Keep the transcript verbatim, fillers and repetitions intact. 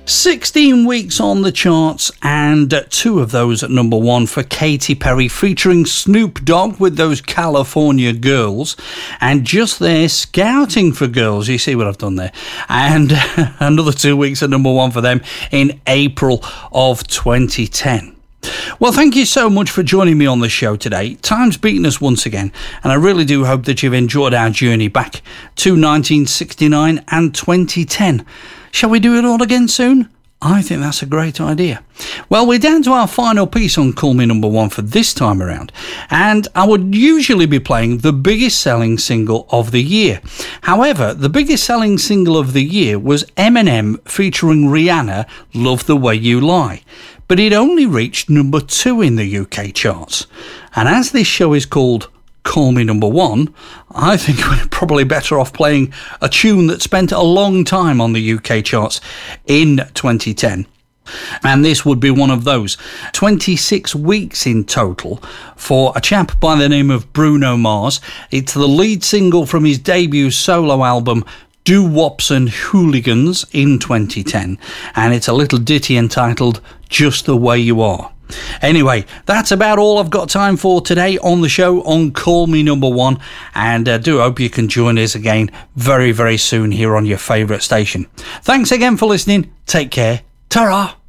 sixteen weeks on the charts, and two of those at number one for Katy Perry, featuring Snoop Dogg with those California Girls, and Just There Scouting for Girls. You see what I've done there? And another two weeks at number one for them in April of twenty ten. Well, thank you so much for joining me on the show today. Time's beaten us once again, and I really do hope that you've enjoyed our journey back to nineteen sixty-nine and twenty ten. Shall we do it all again soon? I think that's a great idea. Well, we're down to our final piece on Call Me Number One for this time around, and I would usually be playing the biggest selling single of the year. However, the biggest selling single of the year was Eminem featuring Rihanna, Love the Way You Lie, but it only reached number two in the U K charts. And as this show is called Call Me Number One, I think we're probably better off playing a tune that spent a long time on the U K charts in twenty ten. And this would be one of those. twenty-six weeks in total for a chap by the name of Bruno Mars. It's the lead single from his debut solo album, Doo Wops and Hooligans, in twenty ten. And it's a little ditty entitled Just the Way You Are. Anyway, that's about all I've got time for today on the show on Call Me Number One, and I uh, do hope you can join us again very, very soon here on your favourite station. Thanks again for listening. Take care. Ta-ra!